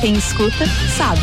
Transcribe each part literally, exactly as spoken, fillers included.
Quem escuta, sabe.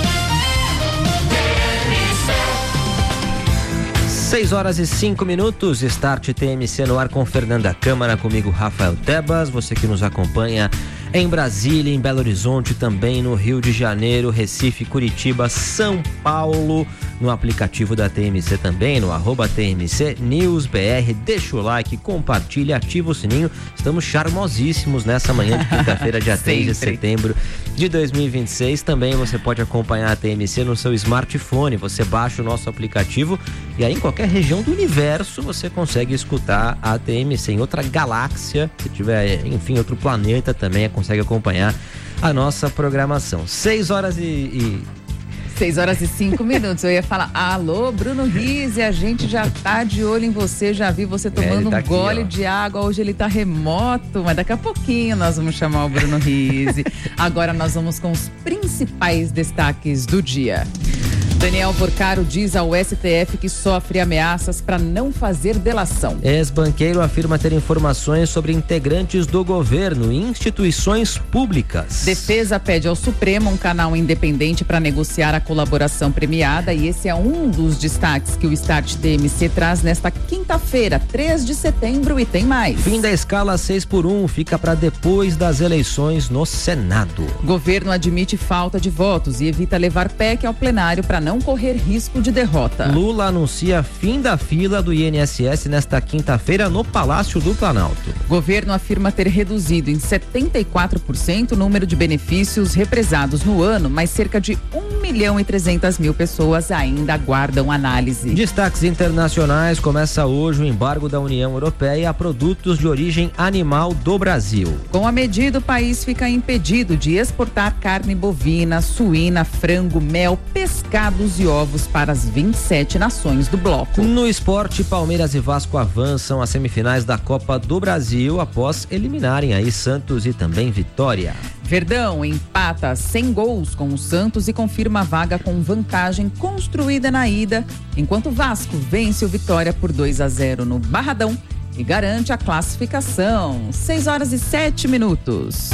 seis horas e cinco minutos, Start T M C no ar com Fernanda Câmara, comigo Rafael Tebas, você que nos acompanha em Brasília, em Belo Horizonte, também no Rio de Janeiro, Recife, Curitiba, São Paulo, no aplicativo da T M C também, no arroba T M C News B R, deixa o like, compartilha, ativa o sininho, estamos charmosíssimos nessa manhã de quinta-feira, dia três de setembro de dois mil e vinte e seis, também você pode acompanhar a T M C no seu smartphone, você baixa o nosso aplicativo e aí em qualquer região do universo você consegue escutar a T M C, em outra galáxia, se tiver, enfim, outro planeta também, consegue acompanhar a nossa programação. seis horas e... e... seis horas e cinco minutos. Eu ia falar, alô, Bruno Rizzi, a gente já tá de olho em você, já vi você tomando é, tá um aqui, gole ó. de água. Hoje ele tá remoto, mas daqui a pouquinho nós vamos chamar o Bruno Rizzi. Agora nós vamos com os principais destaques do dia. Daniel Porcaro diz ao S T F que sofre ameaças para não fazer delação. Ex-banqueiro afirma ter informações sobre integrantes do governo e instituições públicas. Defesa pede ao Supremo um canal independente para negociar a colaboração premiada e esse é um dos destaques que o Start T M C traz nesta quinta-feira, três de setembro, e tem mais. Fim da escala seis por um fica para depois das eleições no Senado. Governo admite falta de votos e evita levar P E C ao plenário para não não correr risco de derrota. Lula anuncia fim da fila do I N S S nesta quinta-feira no Palácio do Planalto. Governo afirma ter reduzido em setenta e quatro por cento o número de benefícios represados no ano, mas cerca de um milhão e trezentas mil pessoas ainda aguardam análise. Destaques internacionais, começa hoje o embargo da União Europeia a produtos de origem animal do Brasil. Com a medida, o país fica impedido de exportar carne bovina, suína, frango, mel, pescado e ovos para as vinte e sete nações do bloco. No esporte, Palmeiras e Vasco avançam às semifinais da Copa do Brasil após eliminarem aí Santos e também Vitória. Verdão empata sem gols com o Santos e confirma a vaga com vantagem construída na ida, enquanto Vasco vence o Vitória por dois a zero no Barradão e garante a classificação. seis horas e sete minutos.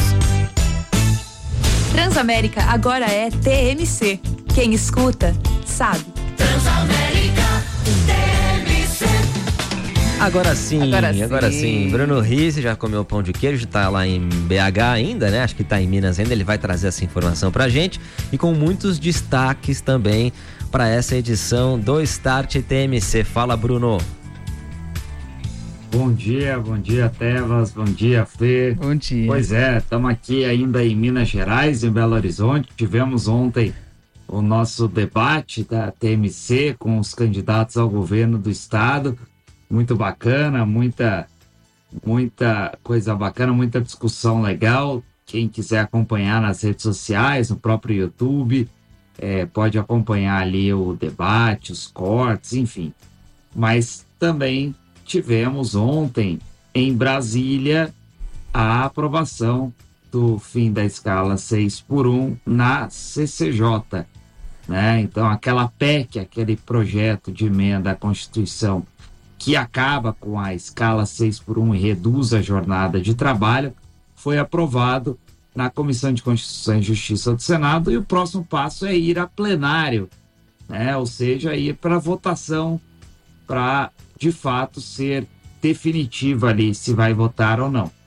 Transamérica agora é T M C. Quem escuta, sabe. Transamérica, T M C. Agora sim, agora sim, agora sim. Bruno Rizzi já comeu pão de queijo, tá lá em B H ainda, né? Acho que tá em Minas ainda, ele vai trazer essa informação pra gente e com muitos destaques também para essa edição do Start T M C. Fala, Bruno. Bom dia, bom dia, Tebas, bom dia, Fê. Bom dia. Pois é, estamos aqui ainda em Minas Gerais, em Belo Horizonte. Tivemos ontem o nosso debate da T M C com os candidatos ao governo do estado. Muito bacana, muita, muita coisa bacana, muita discussão legal. Quem quiser acompanhar nas redes sociais, no próprio YouTube, é, pode acompanhar ali o debate, os cortes, enfim. Mas também tivemos ontem em Brasília a aprovação do fim da escala seis por um na C C J, né? Então aquela P E C, aquele projeto de emenda à Constituição que acaba com a escala seis por um e reduz a jornada de trabalho, foi aprovado na Comissão de Constituição e Justiça do Senado e o próximo passo é ir a plenário, né? Ou seja, ir para votação para de fato ser definitiva ali se vai votar ou não.